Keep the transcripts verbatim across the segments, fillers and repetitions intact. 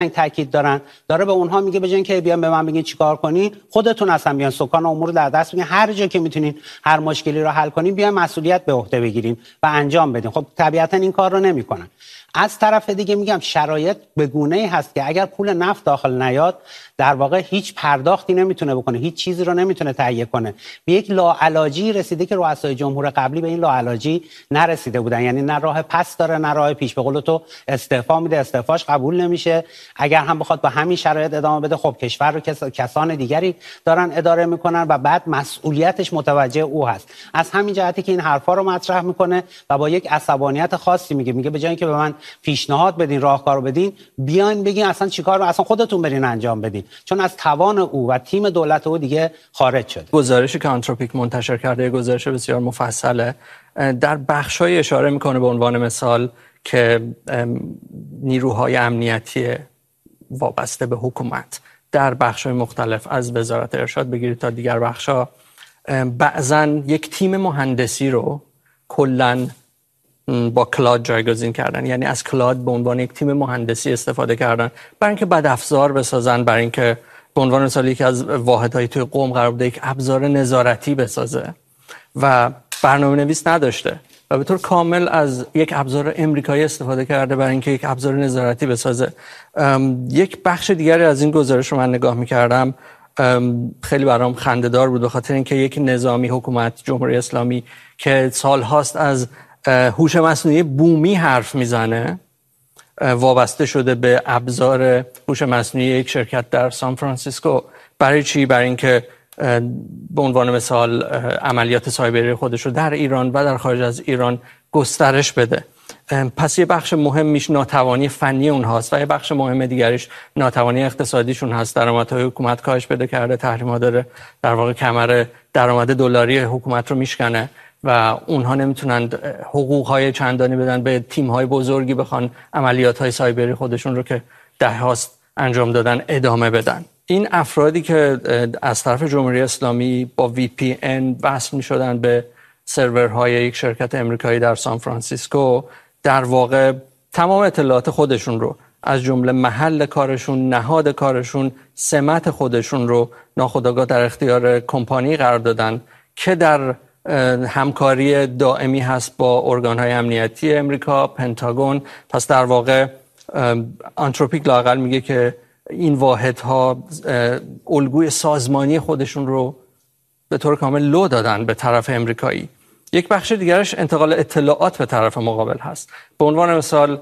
تاکید دارن، داره به اونها میگه بجن که بیان به من بگین چیکار کنی، خودتون اصلا بیان سکان امور رو در دست بگیرین، هر جا که میتونین هر مشکلی رو حل کنین بیان مسئولیت به عهده بگیرین و انجام بدین. خب طبیعتا این کار رو نمیکنن. از طرف دیگه میگم شرایط به گونه‌ای هست که اگر پول نفت داخل نیاد در واقع هیچ پرداختی نمیتونه بکنه، هیچ چیزی رو نمیتونه تهیه کنه. به یک لاعلاجی رسیده که رؤسای جمهور قبلی به این لاعلاجی نرسیده بودن، یعنی نه راه پس داره نه راه پیش. به قول تو استعفا میده، استعفاش قبول نمیشه. اگر هم بخواد با همین شرایط ادامه بده خب کشور رو کس... کسان دیگری دارن اداره میکنن و بعد مسئولیتش متوجه او هست. از همین جهتی که این حرفا رو مطرح میکنه و با یک عصبانیت خاصی میگه میگه به جای اینکه به من پیشنهاد بدین، راهکارو بدین، بیاین بگین اصلا چیکار رو اصلا خودتون برین انجام بدین، چون از توان او و تیم دولت او دیگه خارج شده. گزارشی که آنتروپیک منتشر کرده گزارش بسیار مفصله، در بخشای اشاره میکنه به عنوان مثال که نیروهای امنیتی وابسته به حکومت در بخشای مختلف از وزارت ارشاد بگیرید تا دیگر بخشا بعضاً یک تیم مهندسی رو کلاً با کلاد جایگزین کردن، یعنی از کلاد به عنوان یک تیم مهندسی استفاده کردن برای اینکه بدافزار بسازن، برای اینکه به عنوان مثال یکی از واحدهای توی قم قرار بوده یک ابزار نظارتی بسازه و برنامه‌نویس نداشته و به طور کامل از یک ابزار امریکایی استفاده کرده برای اینکه یک ابزار نظارتی بسازه. یک بخش دیگری از این گزارش رو من نگاه می‌کردم، خیلی برام خنده‌دار بود، به خاطر اینکه یک نظامی حکومت جمهوری اسلامی که سال‌هاست از هوش مصنوعی بومی حرف میزنه وابسته شده به ابزار هوش مصنوعی یک شرکت در سان فرانسیسکو. برای چی؟ برای اینکه به عنوان مثال عملیات سایبری خودش رو در ایران و در خارج از ایران گسترش بده. پس یه بخش مهمیش ناتوانی فنی اونهاست و یه بخش مهم دیگریش ناتوانی اقتصادیشون هست. درآمدهای حکومت کاهش پیدا کرده، تحریم‌ها داره در واقع کمر درآمد دلاری حکومت رو میشکنه و اونها نمیتونن حقوق‌های چندانی بدن به تیم‌های بزرگی بخوان عملیات‌های سایبری خودشون رو که ده‌هاست انجام دادن ادامه بدن. این افرادی که از طرف جمهوری اسلامی با وی پی ان وصل می‌شدن به سرورهای یک شرکت امریکایی در سان فرانسیسکو در واقع تمام اطلاعات خودشون رو از جمله محل کارشون، نهاد کارشون، سمت خودشون رو ناخودآگاه در اختیار کمپانی قرار دادن که در همکاری دائمی هست با ارگان‌های امنیتی امریکا، پنتاگون. پس در واقع آنتروپیک لااقل میگه که این واحدها الگوی سازمانی خودشون رو به طور کامل لو دادن به طرف امریکایی. یک بخش دیگرش انتقال اطلاعات به طرف مقابل هست. به عنوان مثال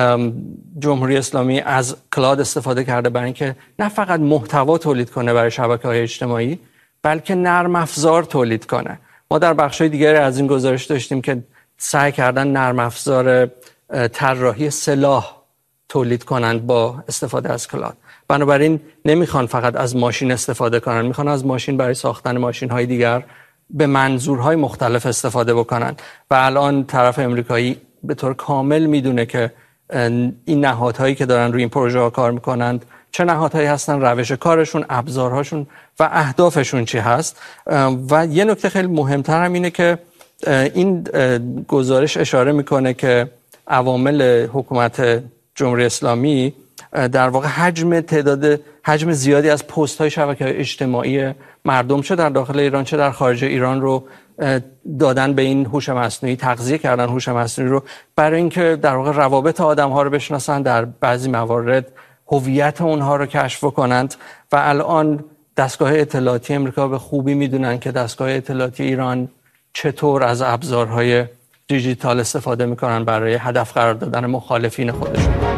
جمهوری اسلامی از کلاد استفاده کرده برای اینکه نه فقط محتوا تولید کنه برای شبکه‌های اجتماعی بلکه نرم افزار تولید کنه. ما در بخش‌های دیگری از این گزارش داشتیم که سعی کردن نرم افزار طراحی سلاح تولید کنند با استفاده از کلاد. بنابراین نمیخوان فقط از ماشین استفاده کنن، میخوان از ماشین برای ساختن ماشین‌های دیگر به منظورهای مختلف استفاده بکنن و الان طرف امریکایی به طور کامل میدونه که این نهادهایی که دارن روی این پروژه ها کار میکنند چه نهادهایی هستن، روش کارشون، ابزارهاشون و اهدافشون چی هست. و یه نکته خیلی مهمتر هم اینه که این گزارش اشاره میکنه که عوامل حکومت جمهوری اسلامی در واقع حجم تعداد حجم زیادی از پست های شبکه‌های اجتماعی مردم چه در داخل ایران چه در خارج ایران رو دادن به این هوش مصنوعی، تغذیه کردن هوش مصنوعی رو برای اینکه در واقع روابط آدم ها رو بشناسن، در بعضی موارد هویت اونها رو کشف کنند. و الان دستگاه اطلاعاتی امریکا به خوبی میدونن که دستگاه اطلاعاتی ایران چطور از ابزارهای دیجیتال استفاده میکنن برای هدف قرار دادن مخالفین خودشون.